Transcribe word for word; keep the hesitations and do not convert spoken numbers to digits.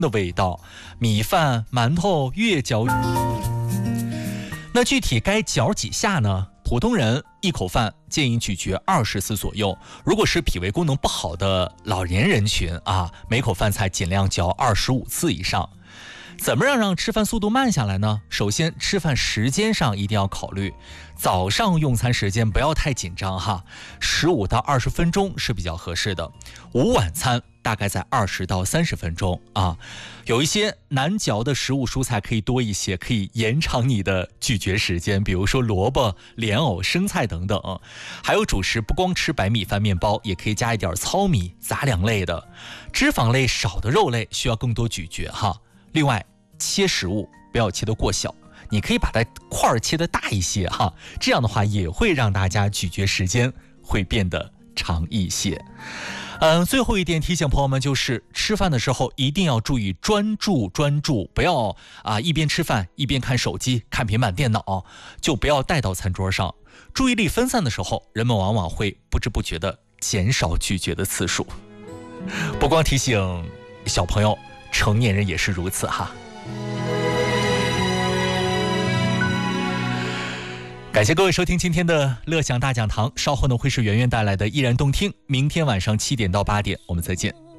的味道，米饭、馒头越嚼。那具体该嚼几下呢？普通人一口饭建议咀嚼二十次左右，如果是脾胃功能不好的老年人群啊，每口饭菜尽量嚼二十五次以上。怎么样让吃饭速度慢下来呢？首先，吃饭时间上一定要考虑，早上用餐时间不要太紧张哈，十五到二十分钟是比较合适的。午晚餐大概在二十到三十分钟啊。有一些难嚼的食物蔬菜可以多一些，可以延长你的咀嚼时间，比如说萝卜、莲藕、生菜等等。还有主食不光吃白米饭、面包，也可以加一点糙米、杂粮类的。脂肪类少的肉类需要更多咀嚼哈。另外，切食物不要切得过小，你可以把它块儿切得大一些哈，这样的话也会让大家咀嚼时间会变得长一些。嗯，最后一点提醒朋友们就是吃饭的时候一定要注意专注专注，不要啊一边吃饭一边看手机、看平板电脑，就不要带到餐桌上。注意力分散的时候，人们往往会不知不觉地减少咀嚼的次数。不光提醒小朋友，成年人也是如此哈。感谢各位收听今天的乐享大讲堂，稍后呢会是圆圆带来的依然动听，明天晚上七点到八点我们再见。